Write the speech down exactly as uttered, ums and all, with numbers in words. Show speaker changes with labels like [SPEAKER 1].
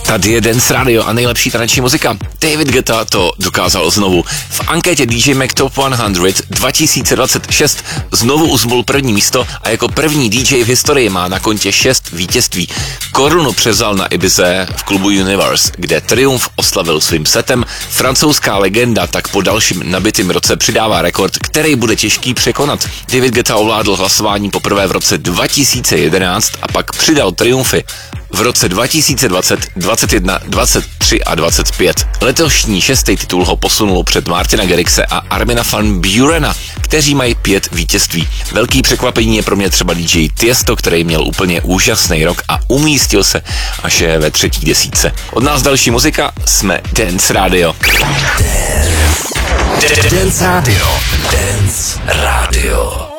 [SPEAKER 1] Tady je Dance Radio a nejlepší taneční muzika. David Guetta to dokázal znovu. V anketě D J Mag Top sto dva tisíce dvacet šest znovu uzmul první místo a jako první D J v historii má na kontě šest vítězství. Korunu převzal na Ibize v klubu Universe, kde Triumf oslavil svým setem. Francouzská legenda tak po dalším nabitým roce přidává rekord, který bude těžký překonat. David Guetta ovládl hlasování poprvé v roce dva tisíce jedenáct a pak přidal triumfy v roce dva tisíce dvacet, dvacet jedna, dvacet tři a dvacet pět. Letošní šestý titul ho posunul před Martina Garrixe a Armina van Burena, kteří mají pět vítězství. Velký překvapení je pro mě třeba D J Tiesto, který měl úplně úžasný rok a umístil se až je ve třetí desítce. Od nás další muzika, jsme Dance Radio.
[SPEAKER 2] Dance Radio. Dance Radio.